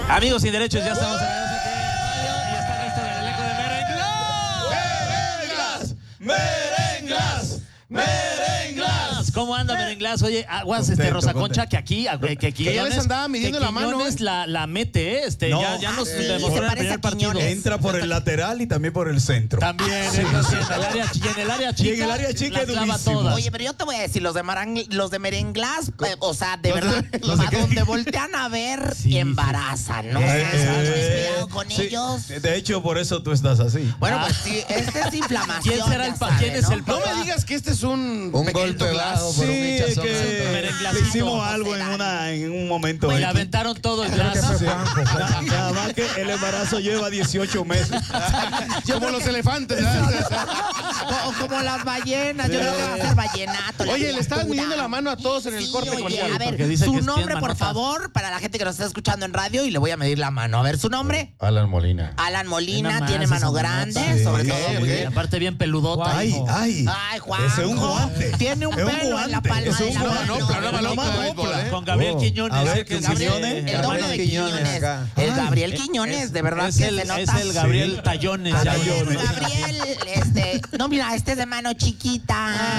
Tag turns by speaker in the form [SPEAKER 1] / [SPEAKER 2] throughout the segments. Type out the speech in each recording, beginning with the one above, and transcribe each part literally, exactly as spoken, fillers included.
[SPEAKER 1] Amigos sin derechos, ya estamos en la radio y está el resto del elenco de Merenglas.
[SPEAKER 2] ¡Merenglas! ¡Merenglas!
[SPEAKER 1] ¿Cómo anda Merenglas? Oye, aguas, este, Rosa Concha, que aquí, que aquí
[SPEAKER 3] que ya les andaba midiendo la mano.
[SPEAKER 1] Quiñones la, la mete, este,
[SPEAKER 2] No.
[SPEAKER 1] ya, ya nos
[SPEAKER 4] Ah, sí,
[SPEAKER 1] demostró
[SPEAKER 4] se
[SPEAKER 1] en el primer
[SPEAKER 4] parece a
[SPEAKER 1] partido.
[SPEAKER 4] Quiñones.
[SPEAKER 2] Entra por el lateral y también por el centro.
[SPEAKER 1] También, sí, sí, en el área, y en el área chica.
[SPEAKER 2] Y en el área chica
[SPEAKER 1] las
[SPEAKER 2] es
[SPEAKER 1] clava
[SPEAKER 2] durísimo.
[SPEAKER 1] todas.
[SPEAKER 4] Oye, pero yo te voy a decir, los de, Marang, los de Merenglas, eh, o sea, de verdad,
[SPEAKER 2] los de
[SPEAKER 4] a
[SPEAKER 2] qué?
[SPEAKER 4] donde voltean a ver
[SPEAKER 1] Sí,
[SPEAKER 4] y embarazan, ¿no?
[SPEAKER 2] Eh,
[SPEAKER 4] O sea,
[SPEAKER 2] eh,
[SPEAKER 4] cuidado con
[SPEAKER 2] sí,
[SPEAKER 4] ellos.
[SPEAKER 2] de hecho, por eso tú estás así.
[SPEAKER 4] Bueno,
[SPEAKER 1] Ah.
[SPEAKER 4] pues sí, este es inflamación.
[SPEAKER 1] ¿Quién será el
[SPEAKER 4] ya
[SPEAKER 1] pa-
[SPEAKER 4] sabe,
[SPEAKER 1] quién es
[SPEAKER 4] ¿no?
[SPEAKER 1] el
[SPEAKER 3] No
[SPEAKER 1] papá?
[SPEAKER 3] me digas que este es un,
[SPEAKER 5] Un
[SPEAKER 3] pequeño
[SPEAKER 5] golpe
[SPEAKER 3] glass.
[SPEAKER 5] bajo por un
[SPEAKER 2] Sí,
[SPEAKER 5] hinchazón.
[SPEAKER 2] que
[SPEAKER 1] Merenglacito.
[SPEAKER 2] le hicimos algo en, una, en un momento.
[SPEAKER 1] Pues le
[SPEAKER 2] X.
[SPEAKER 1] aventaron todo el
[SPEAKER 5] Creo que
[SPEAKER 1] brazo.
[SPEAKER 5] fue Juanjo.
[SPEAKER 2] Na- Nada más que el embarazo lleva dieciocho meses.
[SPEAKER 3] Como los elefantes. ¿verdad?
[SPEAKER 4] Co- Como las ballenas, yo creo que va a ser vallenato. la
[SPEAKER 3] Oye, le estaban
[SPEAKER 4] criatura.
[SPEAKER 3] midiendo la mano a todos en el
[SPEAKER 4] Sí,
[SPEAKER 3] corte
[SPEAKER 4] oye,
[SPEAKER 3] comercial.
[SPEAKER 4] a ver,
[SPEAKER 1] Porque dice
[SPEAKER 4] su
[SPEAKER 1] que es
[SPEAKER 4] nombre,
[SPEAKER 1] bien
[SPEAKER 4] por
[SPEAKER 1] manota.
[SPEAKER 4] favor, para la gente que nos está escuchando en radio, y le voy a medir la mano. A ver, su nombre.
[SPEAKER 5] Alan Molina.
[SPEAKER 4] Alan Molina,
[SPEAKER 1] Nada más
[SPEAKER 4] tiene
[SPEAKER 1] esa
[SPEAKER 4] mano
[SPEAKER 1] manota.
[SPEAKER 4] grande,
[SPEAKER 2] Sí,
[SPEAKER 4] sobre
[SPEAKER 2] ok,
[SPEAKER 4] todo.
[SPEAKER 2] ok.
[SPEAKER 4] muy
[SPEAKER 1] Y
[SPEAKER 4] bien.
[SPEAKER 1] aparte bien peludota.
[SPEAKER 2] Ay,
[SPEAKER 1] hijo.
[SPEAKER 2] ay.
[SPEAKER 4] Ay, Juan.
[SPEAKER 2] Ese es un guante.
[SPEAKER 4] Tiene un
[SPEAKER 2] Es un
[SPEAKER 4] pelo en la
[SPEAKER 2] guante.
[SPEAKER 4] palma
[SPEAKER 2] Es
[SPEAKER 4] de
[SPEAKER 2] un
[SPEAKER 4] la
[SPEAKER 2] guante.
[SPEAKER 4] mano.
[SPEAKER 3] No, pero no,
[SPEAKER 2] Lo
[SPEAKER 3] no,
[SPEAKER 2] más
[SPEAKER 3] no,
[SPEAKER 2] doble.
[SPEAKER 3] no,
[SPEAKER 1] Con Gabriel
[SPEAKER 5] Oh.
[SPEAKER 1] Quiñones.
[SPEAKER 2] A ver,
[SPEAKER 1] que es
[SPEAKER 2] Quiñones.
[SPEAKER 1] este,
[SPEAKER 4] El
[SPEAKER 1] hermano
[SPEAKER 4] doble de
[SPEAKER 1] de
[SPEAKER 4] Quiñones.
[SPEAKER 5] Quiñones acá.
[SPEAKER 4] El
[SPEAKER 2] Ay,
[SPEAKER 4] Gabriel Quiñones, de verdad
[SPEAKER 1] es
[SPEAKER 4] que
[SPEAKER 1] el,
[SPEAKER 4] se
[SPEAKER 1] es
[SPEAKER 4] nota.
[SPEAKER 1] el Gabriel
[SPEAKER 2] Sí.
[SPEAKER 1] Tallones.
[SPEAKER 4] A
[SPEAKER 1] ya.
[SPEAKER 4] ver,
[SPEAKER 2] Tallones.
[SPEAKER 4] Gabriel, este, no, mira, este es de mano chiquita.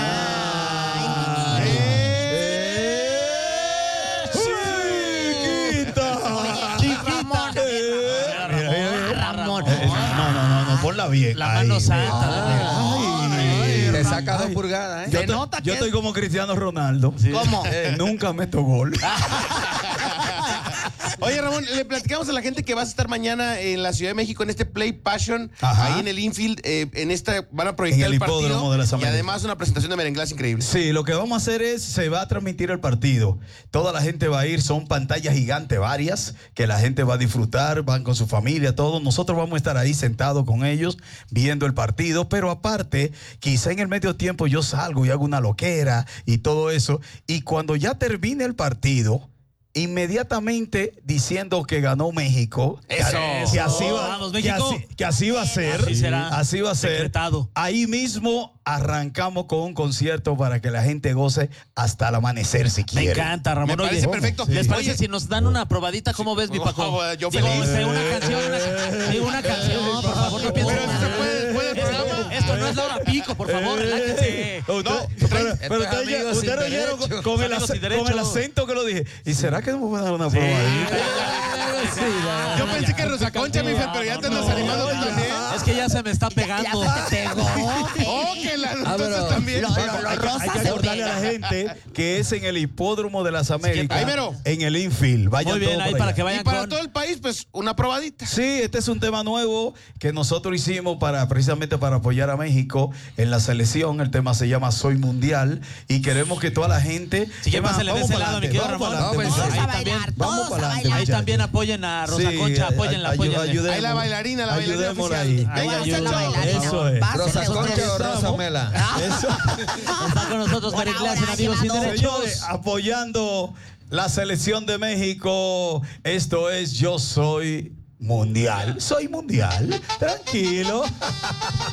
[SPEAKER 4] Ay,
[SPEAKER 2] ¡Chiquita!
[SPEAKER 4] Ramón.
[SPEAKER 2] Mira, mira, mira.
[SPEAKER 4] Ramón.
[SPEAKER 2] No, no, no, no, ponla bien.
[SPEAKER 1] La mano
[SPEAKER 2] Ay,
[SPEAKER 1] santa.
[SPEAKER 2] ay.
[SPEAKER 5] Te saca dos pulgadas, ¿eh?
[SPEAKER 2] Yo,
[SPEAKER 4] Se
[SPEAKER 2] te-
[SPEAKER 4] nota
[SPEAKER 2] yo
[SPEAKER 4] que
[SPEAKER 2] estoy
[SPEAKER 4] es-
[SPEAKER 2] como Cristiano Ronaldo.
[SPEAKER 4] ¿Cómo?
[SPEAKER 2] Eh, nunca meto gol.
[SPEAKER 3] Oye, Ramón, le platicamos a la gente que vas a estar mañana en la Ciudad de México en este Play Passion,
[SPEAKER 2] Ajá.
[SPEAKER 3] ahí en el infield. eh, en esta van a proyectar
[SPEAKER 2] En el
[SPEAKER 3] el, partido
[SPEAKER 2] hipódromo de las
[SPEAKER 3] y
[SPEAKER 2] Américas.
[SPEAKER 3] además una presentación de Merenglas increíble.
[SPEAKER 2] Sí, lo que vamos a hacer es, se va a transmitir el partido. Toda la gente va a ir, son pantallas gigantes varias, que la gente va a disfrutar, van con su familia, todo. Nosotros vamos a estar ahí sentados con ellos, viendo el partido, pero aparte, quizá en el medio tiempo yo salgo y hago una loquera y todo eso, y cuando ya termine el partido, inmediatamente diciendo que ganó México, que-
[SPEAKER 1] Eso.
[SPEAKER 2] que así va,
[SPEAKER 1] Vamos,
[SPEAKER 2] que
[SPEAKER 1] México.
[SPEAKER 2] así, que así va a ser,
[SPEAKER 1] Así será.
[SPEAKER 2] así va a ser.
[SPEAKER 1] Decretado.
[SPEAKER 2] Ahí mismo arrancamos con un concierto para que la gente goce hasta el amanecer si
[SPEAKER 1] Me
[SPEAKER 2] quiere.
[SPEAKER 1] encanta, Ramón.
[SPEAKER 3] Me
[SPEAKER 1] Oye,
[SPEAKER 3] parece perfecto.
[SPEAKER 1] ¿Les
[SPEAKER 3] Sí.
[SPEAKER 1] parece
[SPEAKER 3] Oye,
[SPEAKER 1] si nos dan una probadita? ¿Cómo ves, mi
[SPEAKER 3] Oh,
[SPEAKER 1] Paco?
[SPEAKER 3] yo
[SPEAKER 1] Digo,
[SPEAKER 3] feliz.
[SPEAKER 1] este, una canción, una, digo, una canción, por favor, no piensen
[SPEAKER 3] Pero si
[SPEAKER 1] mal.
[SPEAKER 3] se puede después del
[SPEAKER 1] Esto-
[SPEAKER 3] programa.
[SPEAKER 1] Esto no es la hora pico, por favor, relájense.
[SPEAKER 2] Oh, usted-
[SPEAKER 3] No,
[SPEAKER 2] pero pero
[SPEAKER 5] esto es
[SPEAKER 2] ustedes ya-
[SPEAKER 5] amigos sin
[SPEAKER 2] ustedes oyeron con,
[SPEAKER 5] derechos.
[SPEAKER 2] con el
[SPEAKER 1] Amigos
[SPEAKER 2] ace-
[SPEAKER 1] sin
[SPEAKER 2] con el
[SPEAKER 1] derechos.
[SPEAKER 2] acento que lo dije. ¿Y será que no me voy a dar una probadita?
[SPEAKER 3] Yo pensé que Rosa Concha, mi fe, pero ya te andas
[SPEAKER 1] No,
[SPEAKER 3] animando tú
[SPEAKER 2] ya.
[SPEAKER 3] también.
[SPEAKER 1] Es que ya se me está
[SPEAKER 4] Ya,
[SPEAKER 1] pegando.
[SPEAKER 4] ya se te pegó.
[SPEAKER 3] Oh, que la
[SPEAKER 5] Ah,
[SPEAKER 3] entonces
[SPEAKER 5] pero-
[SPEAKER 3] también.
[SPEAKER 4] Lo- lo-
[SPEAKER 2] Hay
[SPEAKER 4] lo
[SPEAKER 2] que-
[SPEAKER 4] rosa
[SPEAKER 2] hay que
[SPEAKER 4] se
[SPEAKER 2] acordarle a la
[SPEAKER 4] pega.
[SPEAKER 2] gente que es en el hipódromo de las Américas.
[SPEAKER 3] Ahí mero.
[SPEAKER 2] En el infield. Vayan
[SPEAKER 1] Muy bien,
[SPEAKER 2] todos
[SPEAKER 1] ahí
[SPEAKER 2] por
[SPEAKER 1] para
[SPEAKER 2] allá.
[SPEAKER 1] que
[SPEAKER 3] Y
[SPEAKER 1] vayan
[SPEAKER 3] para
[SPEAKER 1] con...
[SPEAKER 3] todo el país, pues una probadita.
[SPEAKER 2] Sí, este es un tema nuevo que nosotros hicimos para precisamente para apoyar a México en la selección. El tema se llama Soy Mundial y queremos que toda la gente.
[SPEAKER 1] Sí, que
[SPEAKER 2] Es más,
[SPEAKER 1] pásale de
[SPEAKER 2] vamos
[SPEAKER 1] ese
[SPEAKER 2] para
[SPEAKER 1] lado, mi
[SPEAKER 2] adelante,
[SPEAKER 1] querido
[SPEAKER 2] vamos
[SPEAKER 1] Ramón.
[SPEAKER 2] para adelante,
[SPEAKER 5] Vamos,
[SPEAKER 4] Todos
[SPEAKER 2] muchachos.
[SPEAKER 4] a
[SPEAKER 1] Ahí
[SPEAKER 4] bailar,
[SPEAKER 1] también.
[SPEAKER 2] Vamos
[SPEAKER 4] todos a
[SPEAKER 2] para adelante,
[SPEAKER 4] bailar.
[SPEAKER 1] Ahí también apoyen a Rosa
[SPEAKER 2] Sí,
[SPEAKER 1] Concha,
[SPEAKER 2] ay-
[SPEAKER 1] apóyenla,
[SPEAKER 2] ay-
[SPEAKER 1] apóyenla.
[SPEAKER 2] ayudemos.
[SPEAKER 3] Ahí la bailarina, la bailarina
[SPEAKER 2] Ayudémosla
[SPEAKER 3] oficial.
[SPEAKER 2] ahí.
[SPEAKER 4] Yo voy a ser la
[SPEAKER 1] ayuda.
[SPEAKER 4] bailarina.
[SPEAKER 2] Eso es.
[SPEAKER 4] Vas a
[SPEAKER 5] Rosa
[SPEAKER 4] ser
[SPEAKER 5] Concha o
[SPEAKER 4] nosotros.
[SPEAKER 5] Rosa Mela.
[SPEAKER 2] Eso.
[SPEAKER 1] Está con nosotros
[SPEAKER 4] Por
[SPEAKER 1] Merenglas en
[SPEAKER 4] ahora,
[SPEAKER 1] Amigos sin
[SPEAKER 4] llevado.
[SPEAKER 1] Derechos.
[SPEAKER 2] Señores, apoyando la selección de México. Esto es Yo Soy Mundial. Soy mundial. Tranquilo.